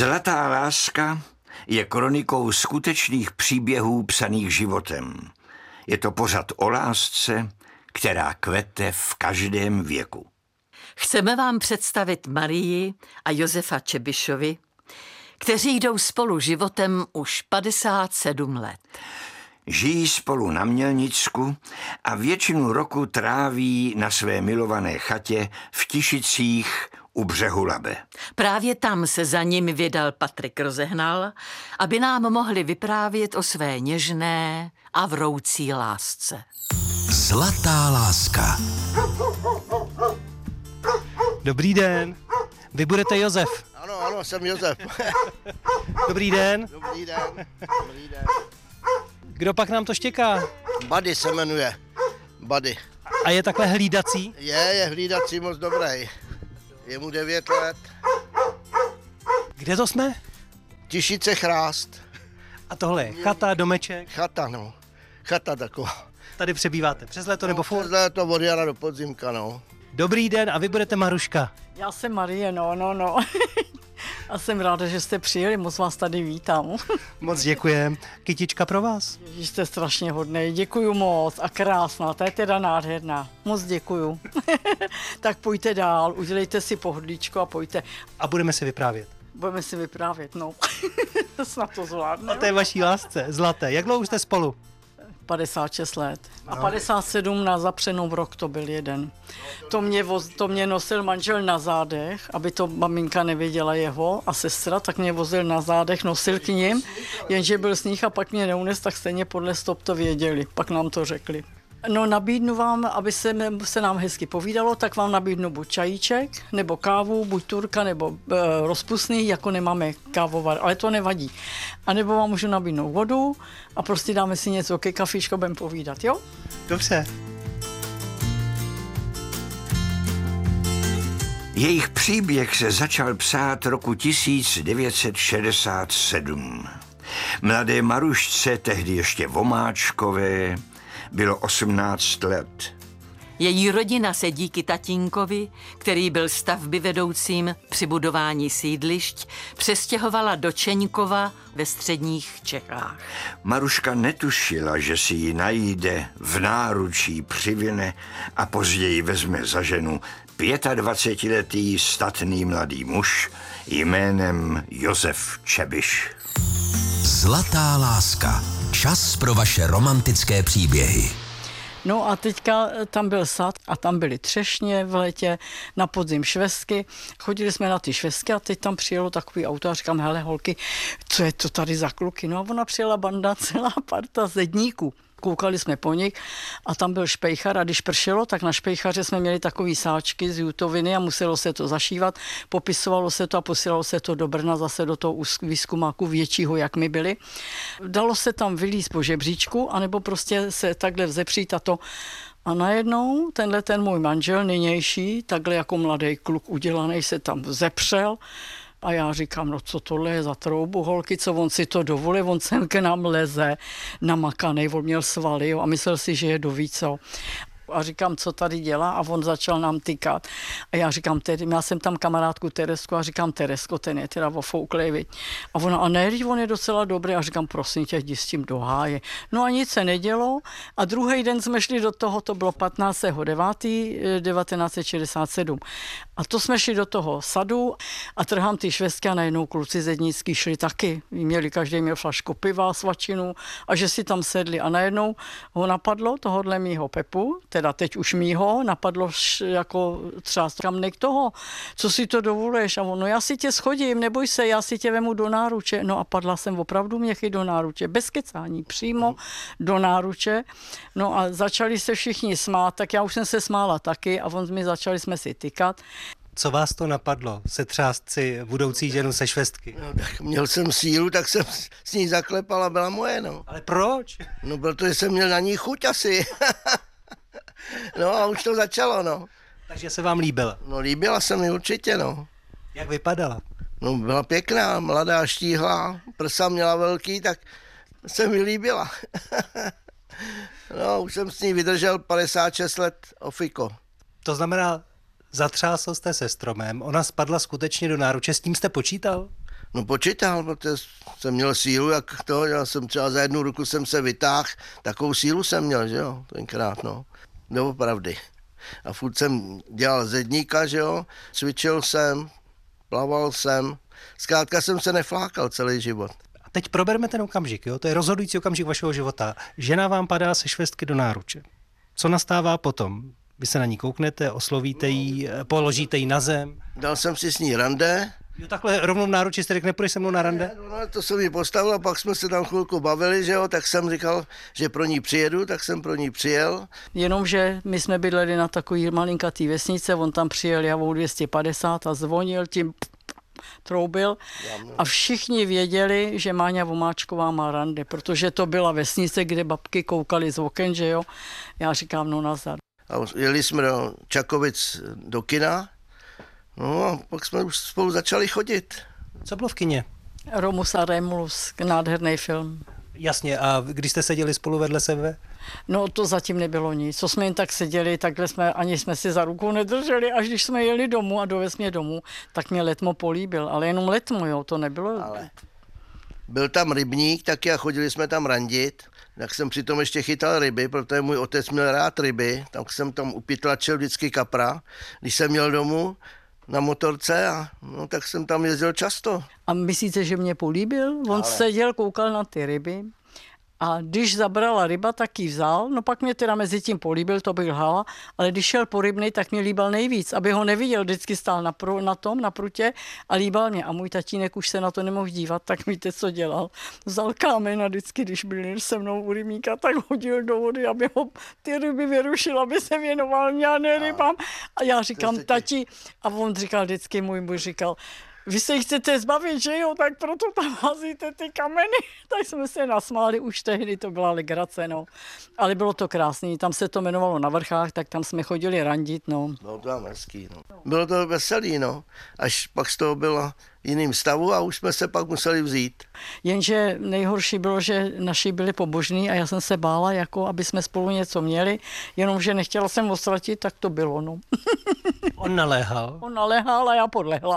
Zlatá láska je kronikou skutečných příběhů psaných životem. Je to pořad o lásce, která kvete v každém věku. Chceme vám představit Marii a Josefa Čebišovi, kteří jdou spolu životem už 57 let. Žijí spolu na Mělnicku a většinu roku tráví na své milované chatě v Tišicích u břehu Labe. Právě tam se za ním vydal Patrik Rozehnal, aby nám mohli vyprávět o své něžné a vroucí lásce. Zlatá láska. Dobrý den, vy budete Josef. Ano, jsem Josef. Dobrý den. Dobrý den. Kdo pak nám to štěká? Buddy se jmenuje. Buddy. A je takhle hlídací? Je hlídací moc dobrý. Je mu 9 let. Kde to jsme? Tišice Chrást. A tohle je chata, domeček. Chata, no. Chata taková. Tady přebýváte přes léto nebo furt? Přes léto od jara do podzimka, no. Dobrý den, a vy budete Maruška. Já jsem Marie, no. A jsem ráda, že jste přijeli, moc vás tady vítám. Moc děkujem. Kytička pro vás. Ježíš, jste strašně hodnej, děkuju moc a krásná, to je teda nádherná. Moc děkuju. Tak pojďte dál, udělejte si pohodlíčko a pojďte. A budeme si vyprávět. Budeme si vyprávět, no. Snad to zvládne. A to je vaší lásce, zlaté. Jak dlouho jste spolu? 56 let. A 57 na zapřenou rok to byl jeden. To mě nosil manžel na zádech, aby to maminka nevěděla jeho a sestra, tak mě vozil na zádech, nosil k ním, jenže byl sníh a pak mě neunes, tak stejně podle stop to věděli, pak nám to řekli. No, nabídnu vám, aby se nám hezky povídalo, tak vám nabídnu buď čajíček, nebo kávu, buď turka, nebo rozpustný, jako nemáme kávovar, ale to nevadí. A nebo vám můžu nabídnout vodu a prostě dáme si něco ke kafičko, budeme povídat, jo? Dobře. Jejich příběh se začal psát roku 1967. Mladé Marušce, tehdy ještě Vomáčkové, bylo 18 let. Její rodina se díky tatínkovi, který byl stavbyvedoucím při budování sídlišť, přestěhovala do Čeňkova ve středních Čechách. Maruška netušila, že si ji najde, v náručí přivine a později vezme za ženu 25letý statný mladý muž jménem Josef Čebiš. Zlatá láska. Čas pro vaše romantické příběhy. No a teďka tam byl sad a tam byly třešně v létě, na podzim švestky. Chodili jsme na ty švestky a teď tam přijelo takový auto a říkám, hele holky, co je to tady za kluky? No a ona přijela banda, celá parta zedníků. Koukali jsme po nich a tam byl špejchar a když pršelo, tak na špejchaře jsme měli takový sáčky z jutoviny a muselo se to zašívat, popisovalo se to a posílalo se to do Brna zase do toho výzkumáku většího, jak my byli. Dalo se tam vylízt po žebříčku anebo prostě se takhle vzepřít a to. A najednou ten můj manžel nynější, takhle jako mladý kluk udělaný, se tam vzepřel. A já říkám, no co tohle je za troubu, holky, co on si to dovolí, on sem k nám leze namakanej, on měl svaly, jo, a myslel si, že je dovíco. A říkám, co tady dělá, a on začal nám tykat. A já říkám, já jsem tam kamarádku Teresku a říkám, Teresko, ten je teda ofouklej, viď. A ona, a ne, on je docela dobrý. A říkám, prosím tě, jdi s tím do háje. No a nic se nedělo. A druhý den jsme šli do toho, to bylo 15.9.1967. A to jsme šli do toho sadu a trhám ty švestky a najednou kluci zednický šli taky. Každý měl flašku piva, svačinu a že si tam sedli. A najednou ho napadlo, tohodle mýho Pepu, teda teď už mýho, napadlo jako třást kamnek toho, co si to dovoluješ. A on, no já si tě schodím, neboj se, já si tě vemu do náruče. No a padla jsem opravdu měchy do náruče, bez kecání, přímo do náruče. No a začali se všichni smát, tak já už jsem se smála taky a začali jsme si tykat. Co vás to napadlo, setřást si budoucí ženu se švestky? No, tak měl jsem sílu, tak jsem s ní zaklepal a byla moje, no. Ale proč? No, protože jsem měl na ní chuť asi. No a už to začalo, no. Takže se vám líbila? No, líbila se mi určitě, no. Jak vypadala? No, byla pěkná, mladá, štíhlá, prsa měla velký, tak se mi líbila. No, už jsem s ní vydržel 56 let ofiko. To znamená, zatřásl jste se stromem, ona spadla skutečně do náruče, s tím jste počítal? No počítal, protože jsem měl sílu, jak to, já jsem třeba za jednu ruku jsem se vytáhl, takovou sílu jsem měl, že jo, tenkrát, no, doopravdy. A furt jsem dělal zedníka, že jo, cvičil jsem, plaval jsem, zkrátka jsem se neflákal celý život. A teď probereme ten okamžik, jo? To je rozhodující okamžik vašeho života. Žena vám padá se švestky do náruče. Co nastává potom? Vy se na ní kouknete, oslovíte jí, položíte jí na zem. Dal jsem si s ní rande. Jo, takhle rovnou v náruči jste řekl, nepůjdeš se mnou na rande? No, to jsem jí postavil a pak jsme se tam chvilku bavili, že jo, tak jsem říkal, že pro ní přijedu, tak jsem pro ní přijel. Jenomže my jsme bydleli na takový malinkatý vesnice, on tam přijel javou 250 a zvonil tím, troubil a všichni věděli, že Máňa Vomáčková má rande, protože to byla vesnice, kde babky koukaly z oken, že jo. Já říkám, no nazdar. A jeli jsme do Čakovic do kina, no a pak jsme už spolu začali chodit. Co bylo v kině? Romus a Remulus, nádherný film. Jasně, a když jste seděli spolu vedle sebe? No to zatím nebylo nic. Co jsme jen tak seděli, takhle ani jsme si za ruku nedrželi, až když jsme jeli domů a dovez mě domů, tak mě letmo políbil, ale jenom letmo, jo, to nebylo. Ale byl tam rybník taky a chodili jsme tam randit, tak jsem přitom ještě chytal ryby, protože můj otec měl rád ryby, tak jsem tam upytlačil vždycky kapra, když jsem měl domů na motorce a no, tak jsem tam jezdil často. A myslíte, že mě políbil? On seděl, koukal na ty ryby a když zabrala ryba, tak ji vzal. No pak mě teda mezi tím políbil, to bych lhala, ale když šel po rybnej, tak mě líbal nejvíc, aby ho neviděl, vždycky stál na prutě a líbal mě. A můj tatínek už se na to nemohl dívat, tak víte, co dělal. Vzal kámen a vždycky, když byl se mnou u rybníka, tak hodil do vody, aby ho ty ryby vyrušil, aby se věnoval mě a ne rybám. A já říkám, tati, a on říkal vždycky, můj muž říkal, vy se jich chcete zbavit, že jo, tak proto tam házíte ty kameny. Tak jsme se nasmáli, už tehdy to byla legrace, no. Ale bylo to krásný, tam se to jmenovalo Na vrchách, tak tam jsme chodili randit, no. Bylo to hezký, no. Bylo to veselý, no. Až pak z toho bylo jiným stavu a už jsme se pak museli vzít. Jenže nejhorší bylo, že naši byli pobožní a já jsem se bála, jako aby jsme spolu něco měli, jenomže nechtěla jsem ostratit, tak to bylo, no. On naléhal. On naléhal a já podlehla.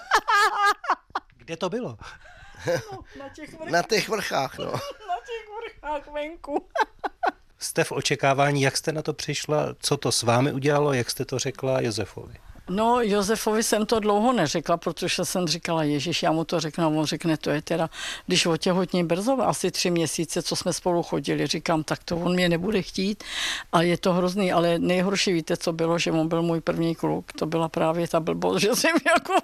Kde to bylo? No, Na těch vrchách, no. Na těch vrchách venku. Jste v očekávání, jak jste na to přišla, co to s vámi udělalo, jak jste to řekla Josefovi? No, Josefovi jsem to dlouho neřekla, protože jsem říkala, Ježíš, já mu to řeknu, a on řekne, to je teda, když otěhotní brzo, asi 3 měsíce, co jsme spolu chodili, říkám, tak to on mě nebude chtít a je to hrozný, ale nejhorší, víte, co bylo, že on byl můj první kluk, to byla právě ta blbost, že jsem jako,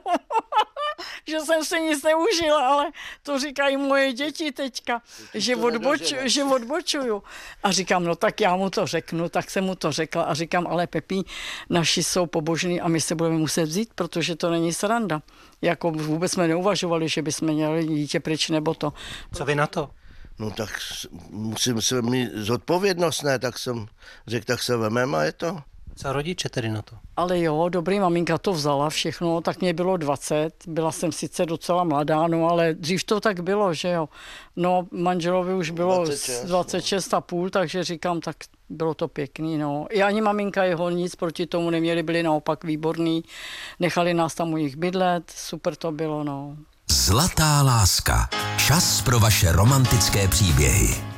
že jsem si nic neužila, ale to říkají moje děti teďka, že odbočuju. A říkám, no tak já mu to řeknu, tak jsem mu to řekla a říkám, ale Pepi, naši jsou pobožní a my se budeme muset vzít, protože to není sranda. Jako vůbec jsme neuvažovali, že bychom měli dítě pryč nebo to. Co vy na to? No tak musím se mít zodpovědnost, ne, tak jsem řekl, tak se vemem a je to. Co rodiče tedy na to? Ale jo, dobrý, maminka to vzala všechno, tak mě bylo 20, byla jsem sice docela mladá, no ale dřív to tak bylo, že jo. No manželovi už bylo 26,5, takže říkám, tak bylo to pěkný, no. I ani maminka jeho nic proti tomu neměli, byli naopak výborní, nechali nás tam u nich bydlet, super to bylo, no. Zlatá láska. Čas pro vaše romantické příběhy.